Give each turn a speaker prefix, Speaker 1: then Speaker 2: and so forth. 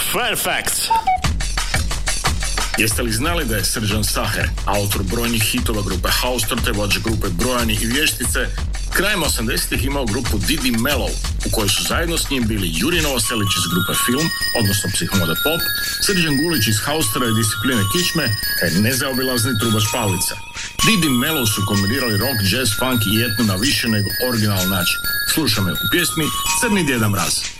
Speaker 1: Fairfax.
Speaker 2: Jeste li znali da je Srđan Saher, autor brojnih hitova grupe Haustor te vođa grupe Brojani i Vještice, krajem 80-ih imao grupu Didi Mellow, u kojoj su zajedno s njim bili Jurij Novoselić iz grupe Film, odnosno Psihomoda Pop, Srđan Gulić iz Haustora i Discipline Kičme, te nezaobilazni trubač Pavlica. Didi Mellow su kombinirali rock, jazz, funk i etno na više nego originalan način. Slušamo je u pjesmi Crni djeda mraz.